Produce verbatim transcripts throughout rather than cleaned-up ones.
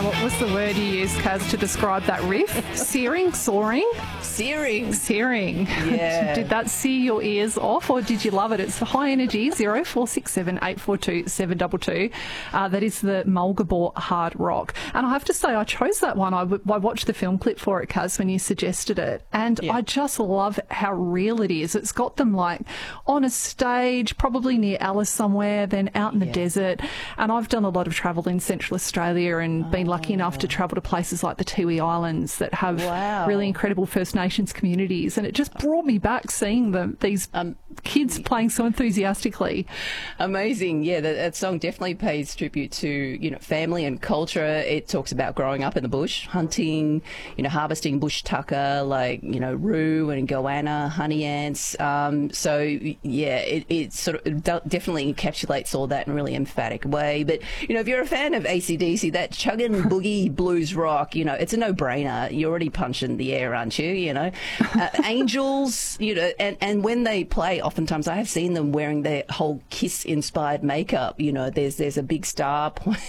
Now, what was the word you used, Kaz, to describe that riff? Searing? Soaring? Searing. Searing. Yeah. Did that sear your ears off, or did you love it? It's high energy, zero four six seven eight four two seven two two. Uh, that is the Mulgabor Hard Rock. And I have to say, I chose that one. I, w- I watched the film clip for it, Kaz, when you suggested it. And Yeah. I just love how real it is. It's got them like on a stage, probably near Alice somewhere, then out in the Yeah. desert. And I've done a lot of travel in Central Australia and been lucky enough to travel to places like the Tiwi Islands that have Wow. really incredible First Nations communities. And it just brought me back seeing them, these Um, kids playing so enthusiastically. Amazing. Yeah, that, that song definitely pays tribute to, you know, family and culture. It talks about growing up in the bush, hunting, you know, harvesting bush tucker, like, you know, roo and goanna, honey ants. Um, so, yeah, it, it sort of it de- definitely encapsulates all that in a really emphatic way. But, you know, if you're a fan of A C D C, that chugging boogie blues rock, you know, it's a no-brainer. You're already punching the air, aren't you? You know, uh, Angels, you know, and, and when they play, oftentimes I have seen them wearing their whole Kiss-inspired makeup. You know, there's there's a big star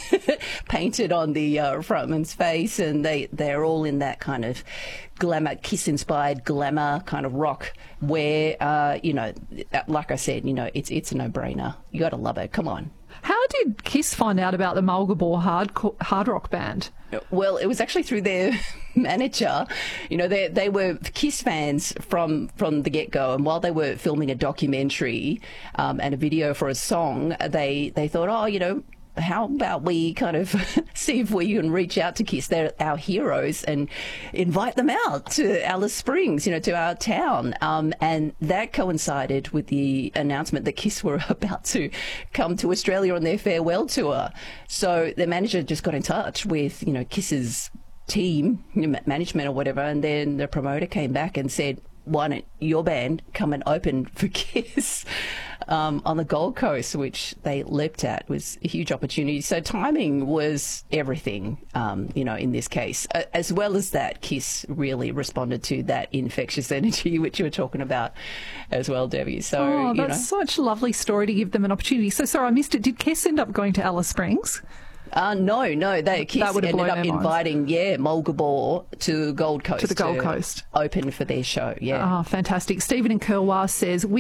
painted on the uh, frontman's face, and they they're all in that kind of glamour, Kiss-inspired glamour kind of rock. Where uh, you know, like I said, you know, it's it's a no-brainer. You got to love it. Come on. How did Kiss find out about the Mulgabor hard, hard rock band? Well, it was actually through their manager. You know, they they were Kiss fans from from the get go, and while they were filming a documentary um, and a video for a song, they they thought, oh, you know, how about we kind of see if we can reach out to Kiss, they're our heroes, and invite them out to Alice Springs, you know, to our town. Um, and that coincided with the announcement that Kiss were about to come to Australia on their farewell tour. So the manager just got in touch with, you know, Kiss's team, you know, management or whatever, and then the promoter came back and said, why don't your band come and open for Kiss um, on the Gold Coast, which they leapt at. It was a huge opportunity. So timing was everything, um, you know, in this case. Uh, as well as that, Kiss really responded to that infectious energy, which you were talking about as well, Debbie. So, Oh, you that's know. such a lovely story to give them an opportunity. So, sorry, I missed it. Did Kiss end up going to Alice Springs? Uh, no, no. They Kiss That would have ended blown up their minds. inviting, yeah, Mulgabor to Gold Coast. To the Gold Coast. Open for their show, yeah. Oh, fantastic. Stephen in Kurwa says,